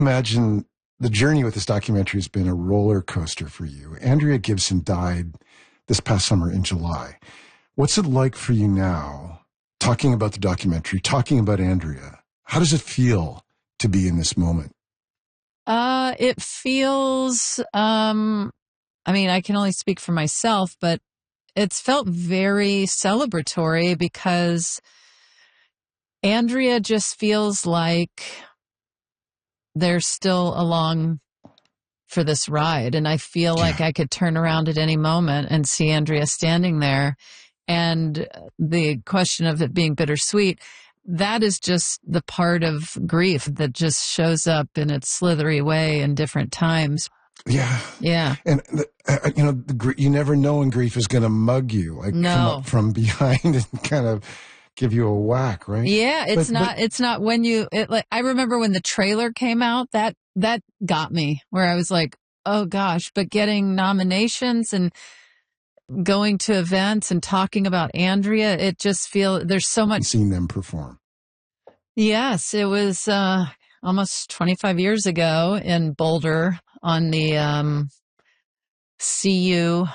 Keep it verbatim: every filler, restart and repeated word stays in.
Imagine the journey with this documentary has been a roller coaster for you. Andrea Gibson died this past summer in July. What's it like for you now, talking about the documentary, talking about Andrea? How does it feel to be in this moment? Uh, it feels, um, I mean, I can only speak for myself, but it's felt very celebratory because Andrea just feels like they're still along for this ride. And I feel like Yeah. I could turn around at any moment and see Andrea standing there. And the question of it being bittersweet, that is just the part of grief that just shows up in its slithery way in different times. Yeah. Yeah. And, the, uh, you know, the, gr- you never know when grief is going to mug you, like come No. up from behind and kind of give you a whack, right? Yeah, it's But- not, but- it's not when you, it like, I remember when the trailer came out, that, that got me where I was like, oh gosh, but getting nominations and going to events and talking about Andrea, it just feel there's so much. Seeing them perform. Yes, it was, uh, almost twenty-five years ago in Boulder on the, um, C U